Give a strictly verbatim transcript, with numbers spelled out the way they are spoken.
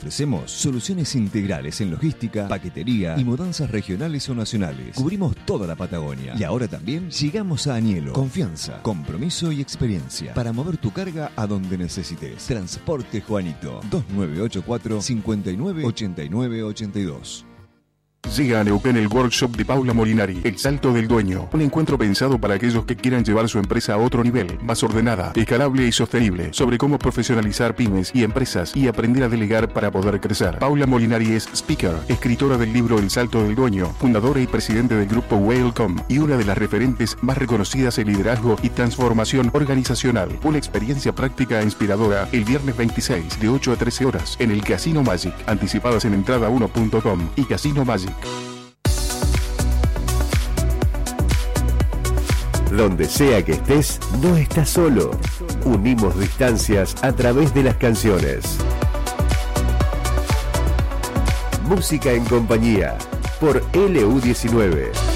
ofrecemos soluciones integrales en logística, paquetería y mudanzas regionales o nacionales. Cubrimos toda la Patagonia y ahora también llegamos a Añelo. Confianza, compromiso y experiencia para mover tu carga a donde necesites. Transporte Juanito, dos nueve ocho cuatro, cinco nueve, ocho nueve ocho dos. Llega a Neuquén el workshop de Paula Molinari, El Salto del Dueño. Un encuentro pensado para aquellos que quieran llevar su empresa a otro nivel, más ordenada, escalable y sostenible, sobre cómo profesionalizar pymes y empresas y aprender a delegar para poder crecer. Paula Molinari es speaker, escritora del libro El Salto del Dueño, fundadora y presidente del grupo Welcome y una de las referentes más reconocidas en liderazgo y transformación organizacional. Una experiencia práctica e inspiradora el viernes veintiséis de ocho a trece horas en el Casino Magic. Anticipadas en entrada uno punto com y Casino Magic. Donde sea que estés, no estás solo. Unimos distancias a través de las canciones. Música en compañía por L U diecinueve.